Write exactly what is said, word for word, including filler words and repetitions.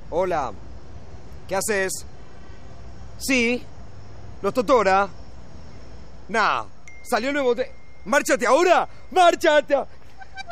Hola. ¿Qué haces? Sí. Los Totora. Nah. Salió el nuevo... Te... ¡Márchate ahora! ¡Márchate!